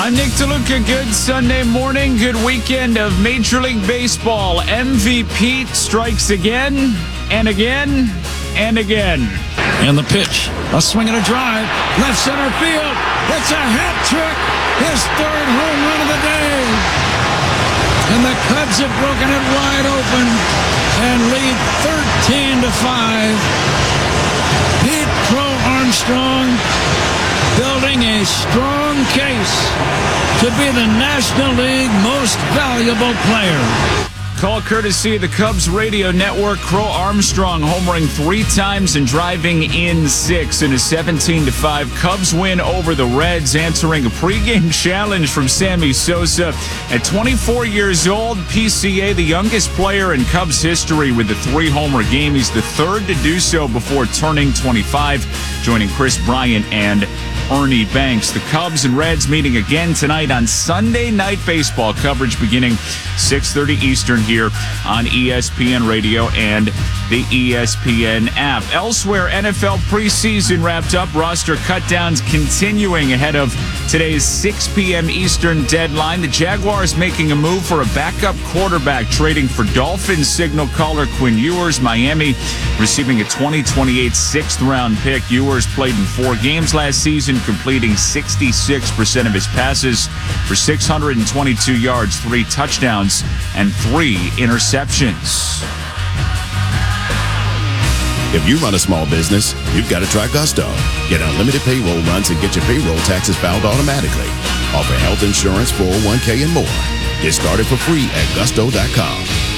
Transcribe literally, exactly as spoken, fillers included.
I'm Nick DeLuca. Good Sunday morning. Good weekend of Major League Baseball. M V P strikes again and again and again. And the pitch. A swing and a drive. Left center field. It's a hat trick. His third home run of the day. And the Cubs have broken it wide open and lead thirteen to five. Pete Crow Armstrong building a strong case to be the National League most valuable player. Call courtesy of the Cubs radio network. Crow Armstrong homering three times and driving in six in a seventeen to five Cubs win over the Reds, answering a pregame challenge from Sammy Sosa. At twenty-four years old, P C A, the youngest player in Cubs history with a three-homer game. He's the third to do so before turning twenty-five, joining Chris Bryant and Ernie Banks. The Cubs and Reds meeting again tonight on Sunday Night Baseball. Coverage beginning six thirty Eastern here on E S P N Radio and the E S P N app. Elsewhere, N F L preseason wrapped up. Roster cutdowns continuing ahead of today's six p.m. Eastern deadline. The Jaguars making a move for a backup quarterback, trading for Dolphins signal caller Quinn Ewers. Miami receiving a twenty twenty-eight sixth-round pick. Ewers played in four games last season, completing sixty-six percent of his passes for six hundred twenty-two yards, three touchdowns, and three interceptions. If you run a small business, you've got to try Gusto. Get unlimited payroll runs and get your payroll taxes filed automatically. Offer health insurance, four oh one k, and more. Get started for free at gusto dot com.